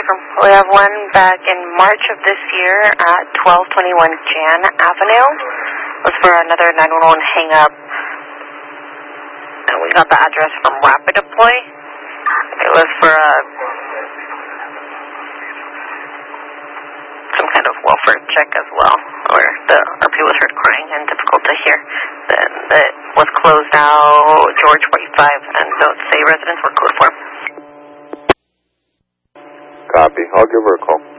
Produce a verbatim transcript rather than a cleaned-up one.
We have one back in March of this year at twelve twenty-one Jan Avenue. It was for another nine one one hang-up. And we got the address from Rapid Deploy. It was for a, some kind of welfare check as well, where the R P was heard crying and difficult to hear. Then it was closed out George forty-five, and notes say residents were code for. Copy. I'll give her a call.